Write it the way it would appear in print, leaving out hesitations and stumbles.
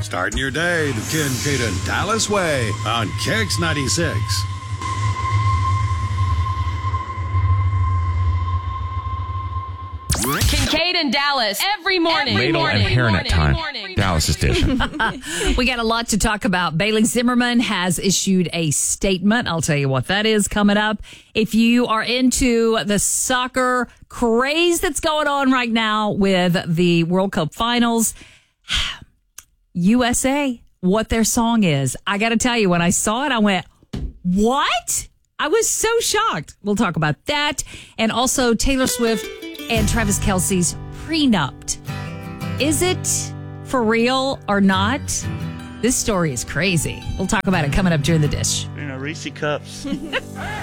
Starting your day the Kincaid and Dallas way on Kicks 96. Kincaid and Dallas every morning. Ladle and hairnet time. Dallas edition. We got a lot to talk about. Bailey Zimmerman has issued a statement. I'll tell you what that is coming up. If you are into the soccer craze that's going on right now with the World Cup finals, USA, what their song is. I got to tell you, when I saw it, I went, what? I was so shocked. We'll talk about that. And also Taylor Swift and Travis Kelce's prenup. Is it for real or not? This story is crazy. We'll talk about it coming up during the dish. Reese cups.